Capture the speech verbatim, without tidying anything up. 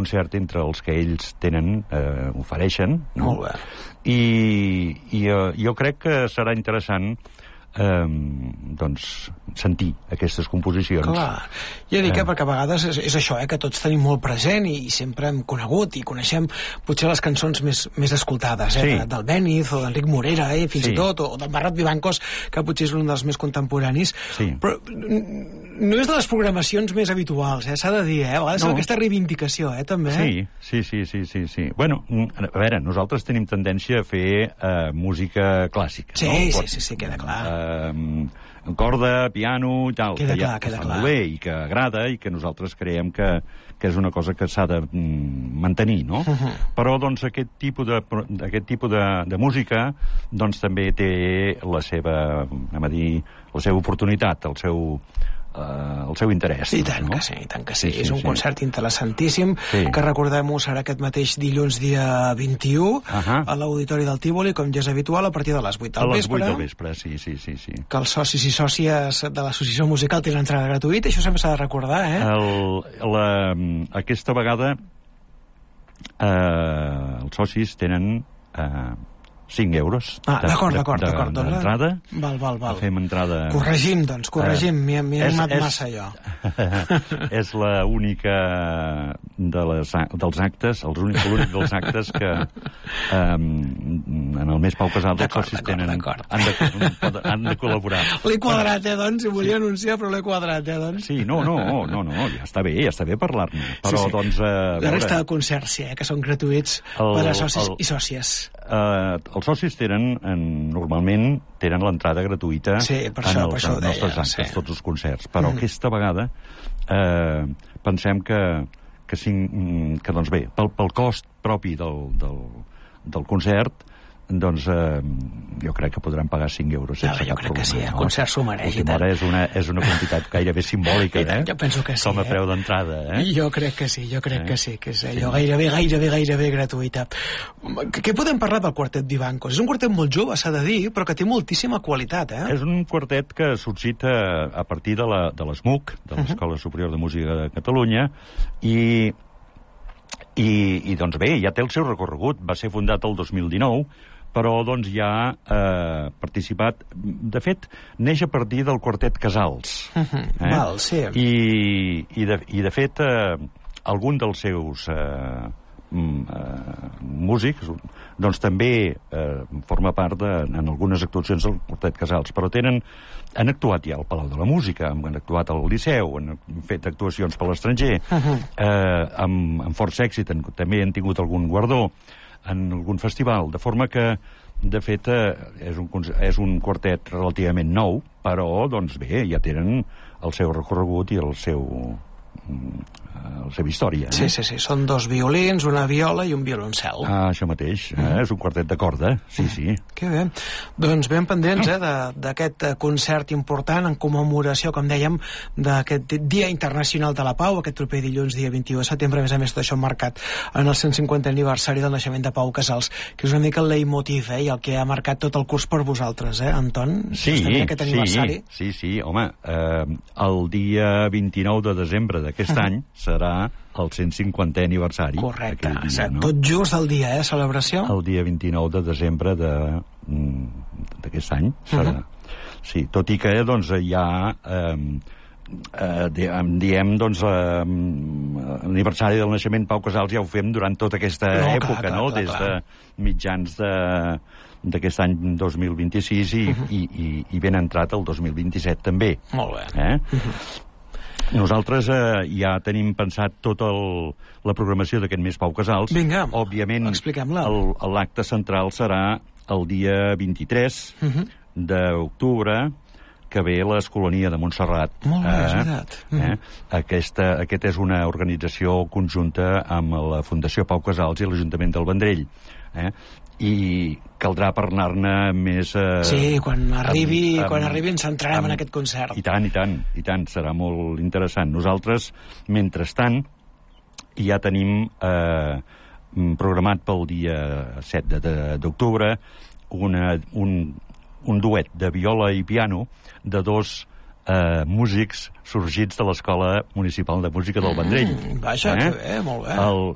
concert entre els que ells tenen, eh, ofereixen. No? Molt bé. I, i eh, jo crec que serà interessant eh, doncs, sentir aquestes composicions. Clar. Jo dic, eh, perquè a vegades és, és això, eh, que tots tenim molt present i, i sempre hem conegut i coneixem potser les cançons més, més escoltades, eh, Sí. de, del Béniz o d'Enric Morera, eh, fins Sí. i tot, o del Barret Vivancos, que potser és un dels més contemporanis. Sí. Però mm, no és de les programacions més habituals, eh, s'ha de dir, eh? A vegades No. no. aquesta reivindicació, eh, també. Sí, sí, sí, sí, sí, sí. Bueno, a veure, nosaltres tenim tendència a fer eh, música clàssica, Sí, no? sí, Pot- sí, sí, queda clar. Eh, corda, piano, tal, Queda que ja clar, queda està clar. molt bé i que agrada i que nosaltres creiem que, que és una cosa que s'ha de mm, mantenir, no? Uh-huh. Però, doncs, aquest tipus de, aquest tipus de, de música, doncs, també té la seva, anem a dir, la seva oportunitat, el seu, eh, el seu interès. I tant no? que sí, i tant que sí. Sí, sí, és un sí. concert interessantíssim, Sí. que recordem-ho serà aquest mateix dilluns dia vint-i-u Ahà. a l'Auditori del Tívoli, com ja és habitual, a partir de les vuit A del les vespre. vuit del vespre, sí, sí, sí, sí. Que els socis i sòcies de l'associació musical tenen entrada gratuïta, això sempre s'ha de recordar, eh? El, la, aquesta vegada eh, els socis tenen eh, cinc euros Ah, de- d'acord, de- d'acord, de- d'acord. Doncs, d'entrada. Val, val, val. Fem entrada... Corregim, doncs, corregim. M'hi m'hi he És- animat és- massa, jo. És la única de les, a- dels actes, els únic, l'únic dels actes que eh, en el mes Pau Casals els D'acord, socis d'acord, tenen, d'acord. han, de, han de col·laborar. L'he quadrat, eh, doncs, si volia anunciar, però l'he quadrat, eh, doncs. Sí, no, no, no, no, ja està bé, ja està bé parlar-ne. Però, Sí, sí. doncs, eh, a La resta veure, de concerts, sí, eh, que són gratuïts El- per a socis el- i sòcies. eh, els socis tenen, en, normalment, tenen l'entrada gratuïta Sí, per en això- els, per això ho en els deia, nostres actes, sí. tots els concerts. Però Mhm. aquesta vegada eh, pensem que, que, cinc, mm, que doncs bé, pel, pel cost propi del, del, del concert, doncs eh, jo crec que podran pagar cinc euros sense Ah, jo cap crec que problema. sí, el no? concert s'ho mereix, i Última tant. hora és una, és una quantitat gairebé simbòlica, I tant, eh? jo penso que sí, Com a eh? preu d'entrada, eh? Jo crec que sí, jo crec Eh? que sí, que és Sí. allò gairebé, gairebé, gairebé gratuïta. Què podem parlar del quartet Vivancos? És un quartet molt jove, s'ha de dir, però que té moltíssima qualitat, eh? És un quartet que ha sorgit a, a partir de la, de l'ESMUC, de l'Escola Superior de Música de Catalunya, i, i, i doncs bé, ja té el seu recorregut. Va ser fundat el dos mil dinou, però doncs ja ha eh, participat... De fet, neix a partir del quartet Casals. Mhm, val, sí. I, i, de, I, de fet, eh, algun dels seus eh, mm, eh, músics doncs també eh, forma part de, en algunes actuacions del quartet Casals, però tenen, han actuat ja al Palau de la Música, han actuat al Liceu, han fet actuacions per l'estranger, Mhm. eh, amb, amb força èxit, han, també han tingut algun guardó en algun festival, de forma que, de fet, eh, és, un, conce- és un quartet relativament nou, però, doncs bé, ja tenen el seu recorregut i el seu, mm, la seva història. Eh? Sí, sí, sí, són dos violins, una viola i un violoncel. Ah, això mateix, eh? És un quartet de corda, sí, sí. Que bé. Doncs ben pendents eh, de- d'aquest eh, concert important en commemoració, com dèiem, d'aquest Dia Internacional de la Pau, aquest proper dilluns, dia vint-i-u de setembre, a més a més tot això marcat en el cent cinquantè aniversari del naixement de Pau Casals, que és una mica el leitmotiv, eh, i el que ha marcat tot el curs per vosaltres, eh, Anton? Sí, Justament aquest aniversari. sí, sí, sí, home, eh, el dia vint-i-nou de desembre d'aquest any serà el cent cinquantè aniversari. Correcte, aquell o sigui, no? tot just el dia, eh, celebració. El dia vint-i-nou de desembre de, mm, d'aquest any serà. Mhm. Sí, tot i que doncs, hi ha... Eh, eh, di- em diem, doncs, eh, l'aniversari del naixement Pau Casals ja ho fem durant tota aquesta No, clar, època, clar, no? clar, Des clar. de mitjans de d'aquest any dos mil vint-i-sis i, Mhm. i, i, i ben entrat el dos mil vint-i-set també. Molt bé. Eh? Nosaltres eh, ja tenim pensat tota la programació d'aquest mes Pau Casals. Vinga, Òbviament, expliquem-la. el- l'acte central serà el dia vint-i-tres Mhm. d'octubre, que ve l'Escolania de Montserrat. Molt bé, és veritat. Eh? Aquesta, aquest és una organització conjunta amb la Fundació Pau Casals i l'Ajuntament del Vendrell. Eh? I caldrà parlar-ne més... Eh, Sí, quan arribi, amb- amb- quan arribi ens centrarem amb- en aquest concert. I tant, i tant, i tant, serà molt interessant. Nosaltres, mentrestant, ja tenim eh, programat pel dia set de- de- d'octubre una, un, un duet de viola i piano de dos eh, músics sorgits de l'Escola Municipal de Música del Vendrell. Mm, vaja, que bé, molt bé. El,